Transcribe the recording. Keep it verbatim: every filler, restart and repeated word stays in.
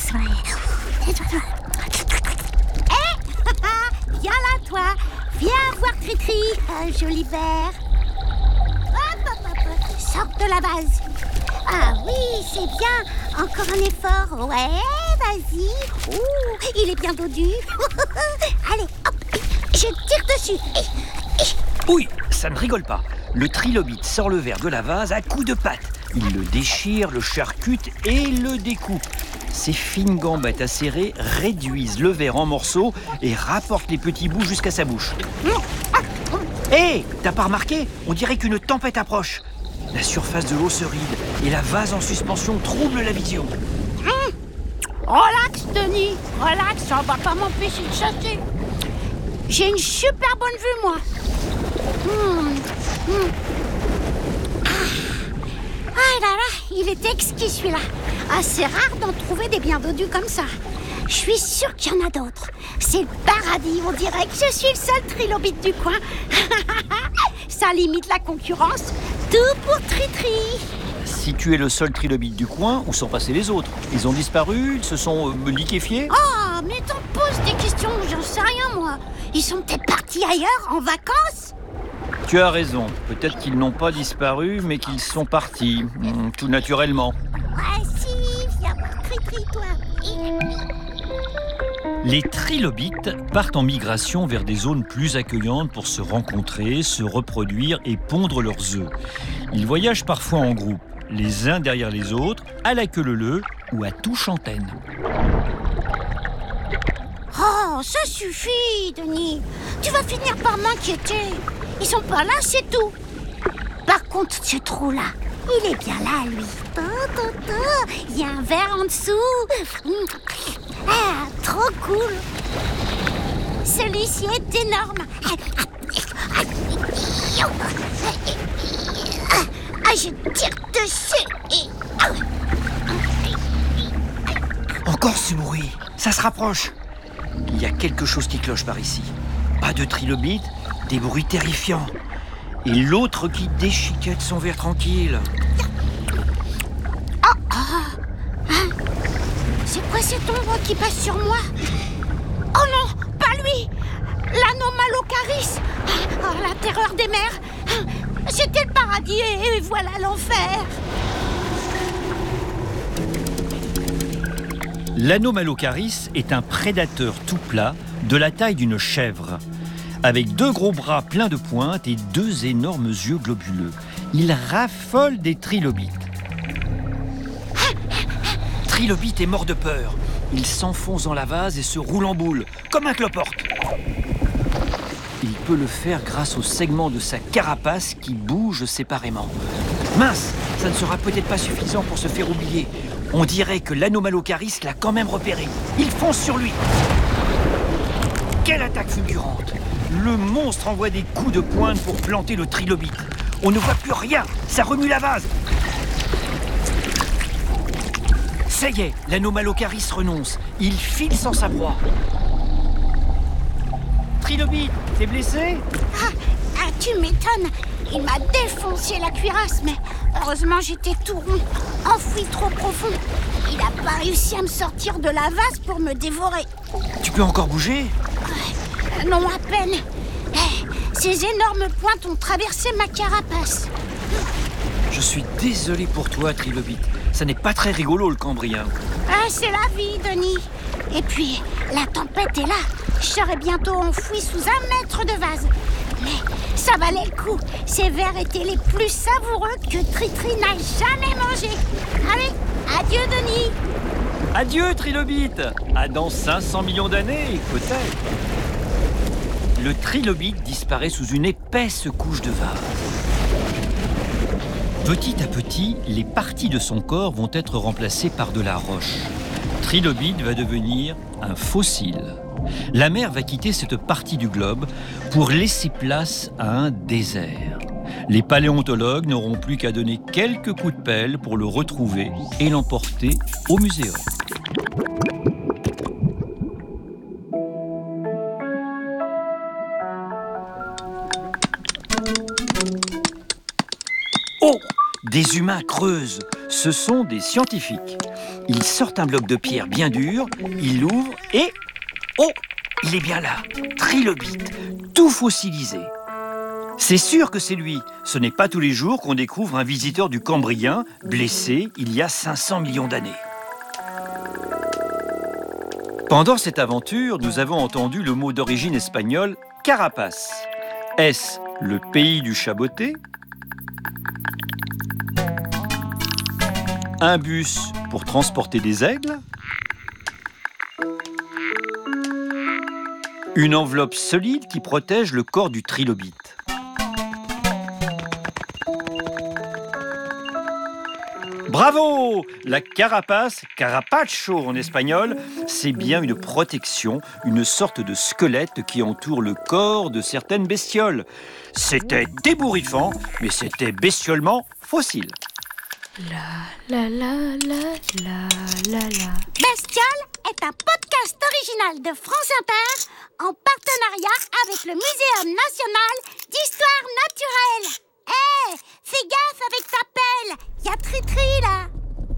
relax, ouais. Hé, viens là, toi. Viens voir Tritri, un joli verre. Hop, hop, hop, hop. Sors de la vase. Ah oui, c'est bien. Encore un effort. Ouais, vas-y. Ouh, il est bien dodu. Allez, hop, je tire dessus. Oui, ça ne rigole pas. Le trilobite sort le verre de la vase à coups de patte. Il le déchire, le charcute et le découpe. Ses fines gambettes acérées réduisent le verre en morceaux et rapportent les petits bouts jusqu'à sa bouche. Hé, hey, t'as pas remarqué? On dirait qu'une tempête approche. La surface de l'eau se ride et la vase en suspension trouble la vision. Hum. Relax, Denis. Relax, ça va pas m'empêcher de chasser. J'ai une super bonne vue, moi. Hum. Hum. Ah là là, il est exquis celui-là. Ah, c'est rare d'en trouver des bien dodus comme ça. Je suis sûre qu'il y en a d'autres. C'est le paradis, on dirait que je suis le seul trilobite du coin. Ça limite la concurrence. Tout pour Tritri. Si tu es le seul trilobite du coin, où sont passés les autres? Ils ont disparu? Ils se sont euh, liquéfiés? Oh, mais t'en poses des questions, j'en sais rien moi. Ils sont peut-être partis ailleurs, en vacances? Tu as raison. Peut-être qu'ils n'ont pas disparu, mais qu'ils sont partis, hum, tout naturellement. Ouais, si, viens voir Tritri, toi. Les trilobites partent en migration vers des zones plus accueillantes pour se rencontrer, se reproduire et pondre leurs œufs. Ils voyagent parfois en groupe, les uns derrière les autres, à la queue leu-leu ou à touche antenne. Oh, ça suffit, Denis. Tu vas finir par m'inquiéter. Ils sont pas là, c'est tout. Par contre, ce trou-là, il est bien là, lui. Il y a un verre en dessous. Ah, trop cool. Celui-ci est énorme. Ah, je tire dessus. Encore ce bruit, ça se rapproche. Il y a quelque chose qui cloche par ici. Pas de trilobite, des bruits terrifiants. Et l'autre qui déchiquette son verre tranquille. Oh, oh. Hein? C'est quoi cette ombre qui passe sur moi? Oh non, pas lui! L'anomalocaris! Oh, la terreur des mers! C'était le paradis et voilà l'enfer! L'anomalocaris est un prédateur tout plat de la taille d'une chèvre. Avec deux gros bras pleins de pointes et deux énormes yeux globuleux. Il raffole des trilobites. Trilobite est mort de peur. Il s'enfonce dans la vase et se roule en boule, comme un cloporte. Il peut le faire grâce aux segments de sa carapace qui bougent séparément. Mince, ça ne sera peut-être pas suffisant pour se faire oublier. On dirait que l'anomalocaris l'a quand même repéré. Il fonce sur lui. Quelle attaque fulgurante! Le monstre envoie des coups de pointe pour planter le trilobite. On ne voit plus rien, ça remue la vase. Ça y est, l'anomalocaris renonce. Il file sans sa proie. Trilobite, t'es blessé? Ah, ah, tu m'étonnes. Il m'a défoncé la cuirasse, mais heureusement j'étais tout rond, enfoui trop profond. Il n'a pas réussi à me sortir de la vase pour me dévorer. Tu peux encore bouger? Euh, non, à peine. Eh, ces énormes pointes ont traversé ma carapace. Je suis désolé pour toi, Trilobite. Ça n'est pas très rigolo, le cambrien. Ah, c'est la vie, Denis. Et puis, la tempête est là. Je serai bientôt enfoui sous un mètre de vase. Mais ça valait le coup. Ces vers étaient les plus savoureux que Tritri n'a jamais mangés. Allez, adieu, Denis. Adieu, Trilobite. À dans cinq cents millions d'années, peut-être. Le trilobite disparaît sous une épaisse couche de vase. Petit à petit, les parties de son corps vont être remplacées par de la roche. Trilobite va devenir un fossile. La mer va quitter cette partie du globe pour laisser place à un désert. Les paléontologues n'auront plus qu'à donner quelques coups de pelle pour le retrouver et l'emporter au muséum. Oh, Des humains creusent. Ce sont des scientifiques. Ils sortent un bloc de pierre bien dur, ils l'ouvrent et... Oh, il est bien là, trilobite, tout fossilisé. C'est sûr que c'est lui. Ce n'est pas tous les jours qu'on découvre un visiteur du Cambrien, blessé il y a cinq cents millions d'années. Pendant cette aventure, nous avons entendu le mot d'origine espagnole « carapace ». Est-ce le pays du chaboté? Un bus pour transporter des aigles? Une enveloppe solide qui protège le corps du trilobite? Bravo! La carapace, carapacho en espagnol, c'est bien une protection, une sorte de squelette qui entoure le corps de certaines bestioles. C'était ébouriffant, mais c'était bestiolement fossile. La la la la la la la. Bestiole est un podcast original de France Inter en partenariat avec le Muséum national d'histoire naturelle. Hé, hey, fais gaffe avec ta pelle, y a Tritri là.